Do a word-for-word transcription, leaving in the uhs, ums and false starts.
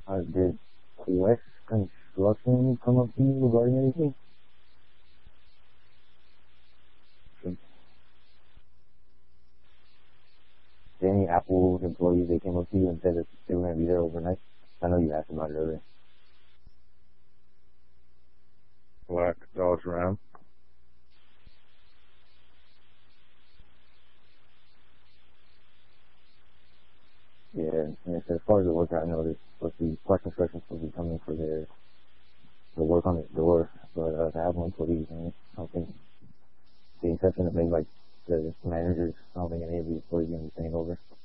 Uh, did West Construction come up to you regarding anything? Did any Apple employees, they came up to you and said that they were going to be there overnight? I know you asked about it earlier. Black Dodge Ram. Yeah, and as far as the work I know, there's supposed to be West Construction supposed to be coming for their the work on the door, but uh, to have one employees, I, mean, I don't think the exception of maybe like the managers, I don't think any of the employees are going to be staying over.